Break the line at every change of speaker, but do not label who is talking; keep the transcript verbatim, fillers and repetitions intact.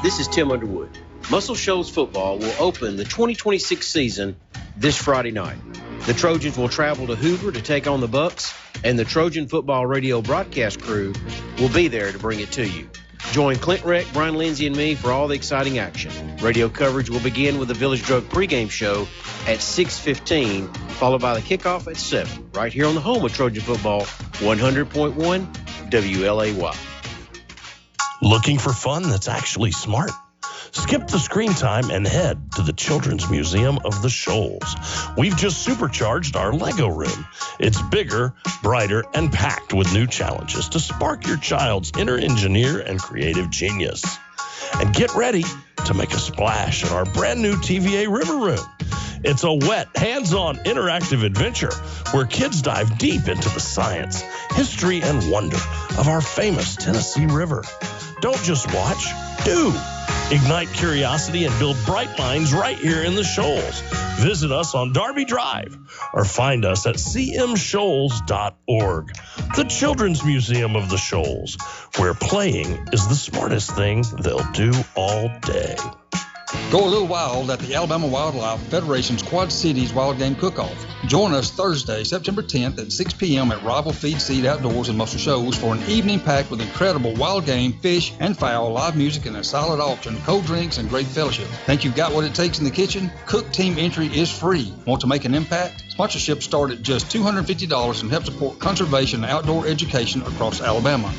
This is Tim Underwood. Muscle Shoals football will open the twenty twenty-six season this Friday night. The Trojans will travel to Hoover to take on the Bucks, and the Trojan Football Radio broadcast crew will be there to bring it to you. Join Clint Reck, Brian Lindsay, and me for all the exciting action. Radio coverage will begin with the Village Drug pregame show at six fifteen, followed by the kickoff at seven, right here on the home of Trojan Football, one hundred point one W L A Y.
Looking for fun that's actually smart? Skip the screen time and head to the Children's Museum of the Shoals. We've just supercharged our Lego room. It's bigger, brighter, and packed with new challenges to spark your child's inner engineer and creative genius. And get ready to make a splash in our brand new T V A River Room. It's a wet, hands-on, interactive adventure where kids dive deep into the science, history, and wonder of our famous Tennessee River. Don't just watch, do. Ignite curiosity and build bright minds right here in the Shoals. Visit us on Darby Drive or find us at c m shoals dot org. The Children's Museum of the Shoals, where playing is the smartest thing they'll do all day.
Go a little wild at the Alabama Wildlife Federation's Quad Cities Wild Game Cook-Off. Join us Thursday, September tenth at six p.m. at Rival Feed Seed Outdoors in Muscle Shoals for an evening packed with incredible wild game, fish, and fowl, live music, and a solid auction, cold drinks, and great fellowship. Think you've got what it takes in the kitchen? Cook Team entry is free. Want to make an impact? Sponsorships start at just two hundred fifty dollars and help support conservation and outdoor education across Alabama.